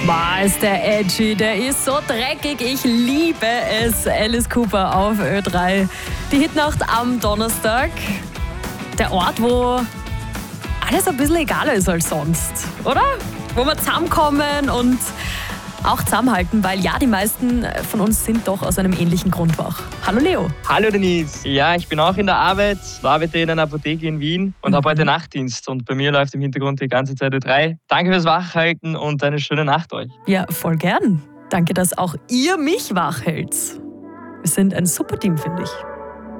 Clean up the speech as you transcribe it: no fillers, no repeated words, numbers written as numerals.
Ist der edgy, der ist so dreckig, ich liebe es. Alice Cooper auf Ö3. Die Hitnacht am Donnerstag. Der Ort, wo alles ein bisschen egaler ist als sonst, oder? Wo wir zusammenkommen und auch zusammenhalten, weil ja, die meisten von uns sind doch aus einem ähnlichen Grund wach. Hallo Leo. Hallo Denise. Ja, ich bin auch in der Arbeit, arbeite in einer Apotheke in Wien und habe heute Nachtdienst. Und bei mir läuft im Hintergrund die ganze Zeit Ö3. Danke fürs Wachhalten und eine schöne Nacht euch. Ja, voll gern. Danke, dass auch ihr mich wach hält. Wir sind ein super Team, finde ich.